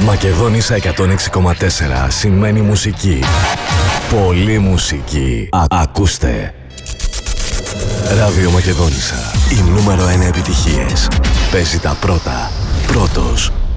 Μακεδόνισσα 106,4 σημαίνει μουσική. Πολύ μουσική. Ακούστε. Ράδιο Μακεδόνισσα. Οι νούμερο 1 επιτυχίες. Παίζει τα πρώτα. Πρώτος.